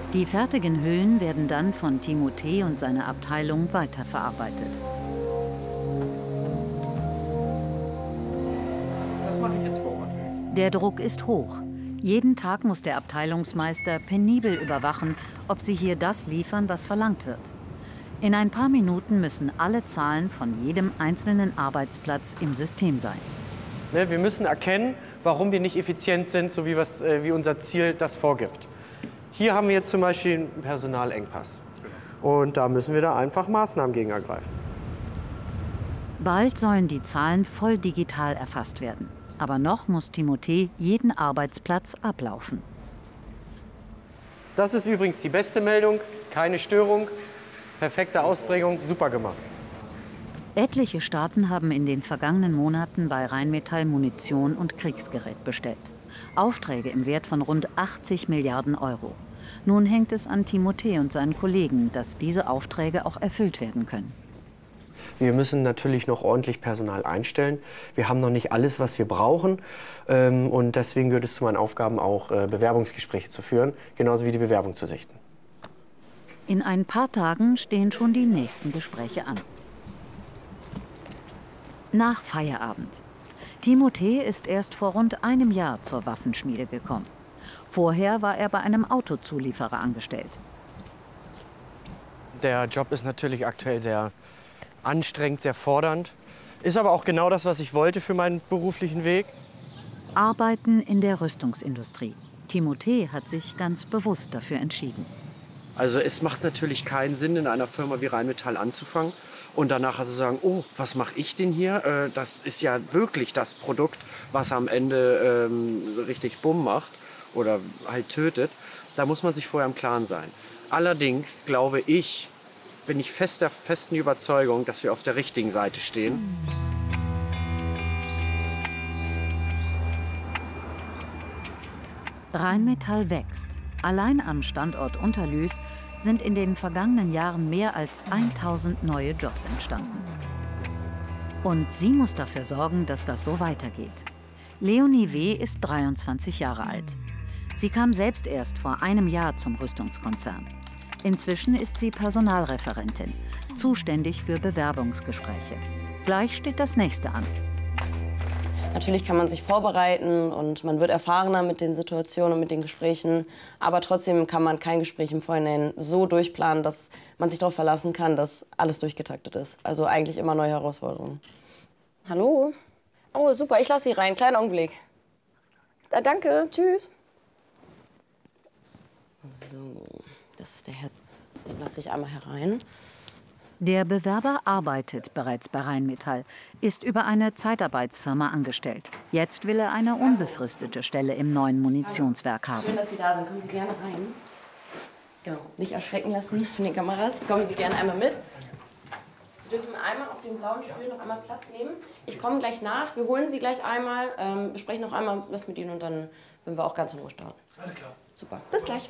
Die fertigen Hüllen werden dann von Timothée und seiner Abteilung weiterverarbeitet. Das mache ich jetzt vor Ort. Der Druck ist hoch. Jeden Tag muss der Abteilungsmeister penibel überwachen, ob sie hier das liefern, was verlangt wird. In ein paar Minuten müssen alle Zahlen von jedem einzelnen Arbeitsplatz im System sein. Wir müssen erkennen, warum wir nicht effizient sind, so wie unser Ziel das vorgibt. Hier haben wir jetzt zum Beispiel einen Personalengpass. Und da müssen wir da einfach Maßnahmen gegen ergreifen. Bald sollen die Zahlen voll digital erfasst werden. Aber noch muss Timothée jeden Arbeitsplatz ablaufen. Das ist übrigens die beste Meldung. Keine Störung, perfekte Ausbringung, super gemacht. Etliche Staaten haben in den vergangenen Monaten bei Rheinmetall Munition und Kriegsgerät bestellt. Aufträge im Wert von rund 80 Milliarden Euro. Nun hängt es an Timothée und seinen Kollegen, dass diese Aufträge auch erfüllt werden können. Wir müssen natürlich noch ordentlich Personal einstellen. Wir haben noch nicht alles, was wir brauchen. Und deswegen gehört es zu meinen Aufgaben auch, Bewerbungsgespräche zu führen, genauso wie die Bewerbung zu sichten. In ein paar Tagen stehen schon die nächsten Gespräche an. Nach Feierabend. Timothée ist erst vor rund einem Jahr zur Waffenschmiede gekommen. Vorher war er bei einem Autozulieferer angestellt. Der Job ist natürlich aktuell sehr anstrengend, sehr fordernd. Ist aber auch genau das, was ich wollte für meinen beruflichen Weg. Arbeiten in der Rüstungsindustrie. Timothée hat sich ganz bewusst dafür entschieden. Also es macht natürlich keinen Sinn, in einer Firma wie Rheinmetall anzufangen und danach also sagen, oh, was mache ich denn hier? Das ist ja wirklich das Produkt, was am Ende richtig Bumm macht oder halt tötet. Da muss man sich vorher im Klaren sein. Allerdings glaube ich, bin ich der festen Überzeugung, dass wir auf der richtigen Seite stehen. Rheinmetall wächst. Allein am Standort Unterlüß sind in den vergangenen Jahren mehr als 1000 neue Jobs entstanden. Und sie muss dafür sorgen, dass das so weitergeht. Leonie W. ist 23 Jahre alt. Sie kam selbst erst vor einem Jahr zum Rüstungskonzern. Inzwischen ist sie Personalreferentin, zuständig für Bewerbungsgespräche. Gleich steht das nächste an. Natürlich kann man sich vorbereiten und man wird erfahrener mit den Situationen und mit den Gesprächen. Aber trotzdem kann man kein Gespräch im Vorhinein so durchplanen, dass man sich darauf verlassen kann, dass alles durchgetaktet ist. Also eigentlich immer neue Herausforderungen. Hallo? Oh, super, ich lasse Sie rein. Kleinen Augenblick. Danke, tschüss. So, das ist der Herr. Den lasse ich einmal herein. Der Bewerber arbeitet bereits bei Rheinmetall, ist über eine Zeitarbeitsfirma angestellt. Jetzt will er eine unbefristete Stelle im neuen Munitionswerk haben. Schön, dass Sie da sind. Kommen Sie gerne rein. Genau, nicht erschrecken lassen von den Kameras. Kommen Sie gerne einmal mit. Sie dürfen einmal auf den blauen Stuhl noch einmal Platz nehmen. Ich komme gleich nach. Wir holen Sie gleich einmal, besprechen noch einmal was mit Ihnen und dann werden wir auch ganz in Ruhe starten. Alles klar. Super, bis gleich.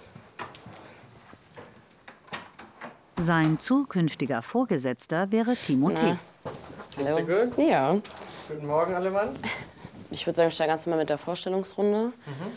Sein zukünftiger Vorgesetzter wäre Timothée. Hallo. Gut? Ja. Guten Morgen, alle Mann. Ich würde sagen, wir steigen ganz mal mit der Vorstellungsrunde.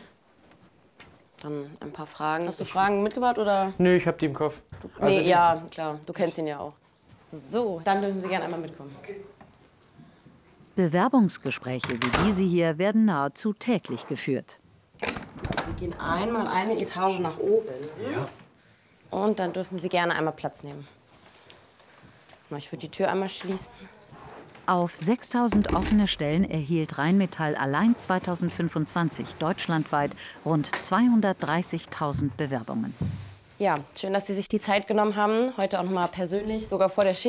Dann ein paar Fragen. Hast du Fragen mitgebracht oder? Nö, ich habe die im Kopf. Nee, ja, klar. Du kennst ihn ja auch. So, dann dürfen Sie gerne einmal mitkommen. Okay. Bewerbungsgespräche wie diese hier werden nahezu täglich geführt. Wir gehen einmal eine Etage nach oben. Ja. Und dann dürfen Sie gerne einmal Platz nehmen. Ich würde die Tür einmal schließen. Auf 6000 offene Stellen erhielt Rheinmetall allein 2025 deutschlandweit rund 230.000 Bewerbungen. Ja, schön, dass Sie sich die Zeit genommen haben. Heute auch noch mal persönlich, sogar vor der Schicht.